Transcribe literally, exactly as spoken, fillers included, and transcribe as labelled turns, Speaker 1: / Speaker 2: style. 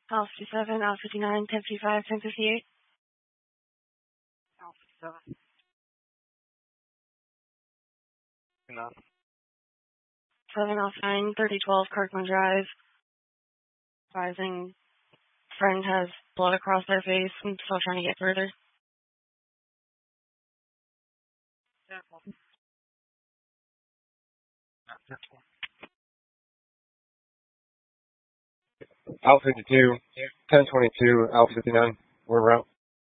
Speaker 1: Alpha fifty-seven, Alpha fifty-nine, ten fifty-five, ten fifty-eight.
Speaker 2: Alpha fifty-seven. Enough.
Speaker 1: seven Alpha nine, thirty twelve, Kirkland Drive. Advising friend has blood across their face and still trying to get further.
Speaker 3: Alpha fifty-two, ten twenty-two, Alpha fifty-nine. We're route.